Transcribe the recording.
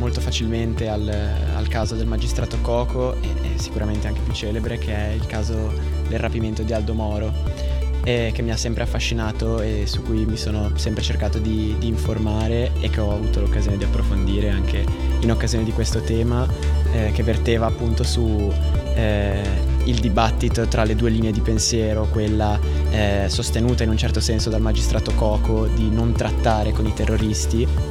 molto facilmente al caso del magistrato Coco e sicuramente anche più celebre, che è il caso del rapimento di Aldo Moro, che mi ha sempre affascinato e su cui mi sono sempre cercato di informare e che ho avuto l'occasione di approfondire anche in occasione di questo tema, che verteva appunto su il dibattito tra le due linee di pensiero, quella sostenuta in un certo senso dal magistrato Coco di non trattare con i terroristi